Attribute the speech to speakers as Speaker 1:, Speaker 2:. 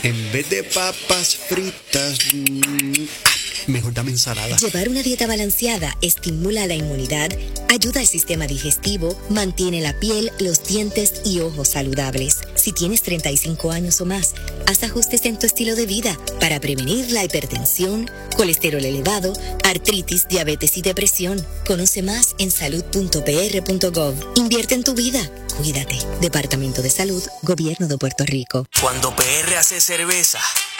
Speaker 1: En vez de papas fritas, mejor dame ensalada.
Speaker 2: Llevar una dieta balanceada estimula la inmunidad, ayuda al sistema digestivo, mantiene la piel, los dientes y ojos saludables. Si tienes 35 años o más, haz ajustes en tu estilo de vida para prevenir la hipertensión, colesterol elevado, artritis, diabetes y depresión. Conoce más en salud.pr.gov. Invierte en tu vida. Cuídate. Departamento de Salud, Gobierno de Puerto Rico.
Speaker 3: Cuando PR hace cerveza,